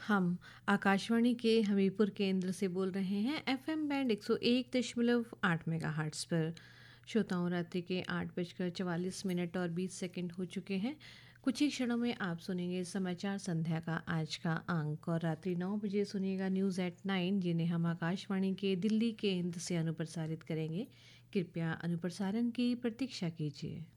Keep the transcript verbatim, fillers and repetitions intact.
हम आकाशवाणी के हमीरपुर केंद्र से बोल रहे हैं एफएम बैंड एक सौ एक दशमलव आठ मेगाहर्ट्ज पर। श्रोताओं, रात्रि के आठ बजकर चवालीस मिनट और बीस सेकंड हो चुके हैं। कुछ ही क्षणों में आप सुनेंगे समाचार संध्या का आज का अंक और रात्रि नौ बजे सुनिएगा न्यूज़ एट नाइन, जिन्हें हम आकाशवाणी के दिल्ली केंद्र से अनुप्रसारित करेंगे। कृपया अनुप्रसारण की प्रतीक्षा कीजिए।